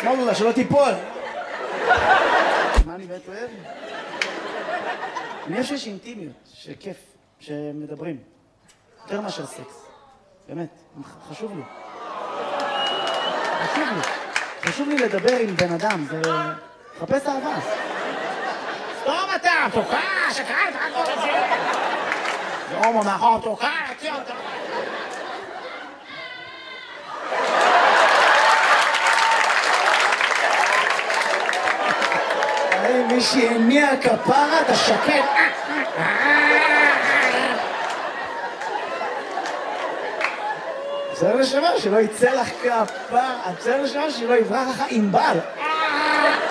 אמרנו לה שלא תיפול. מה אני באמת אוהב? אני חושב שיש אינטימיות, שכיף, שמדברים. יותר מאשר סקס. באמת, חשוב לי. חשוב לי. חשוב לי לדבר עם בן אדם, זה... חפש אהבה. סתום אתה, תוקע, שקראת, הכל זה. זה הומו מאחור, תוקע, תוציא אותה. מי שהניע כפרה, אתה שקט. בסדר לשמה, שלא יצא לך כפרה. בסדר לשמה, שלא יברח לך עם בל.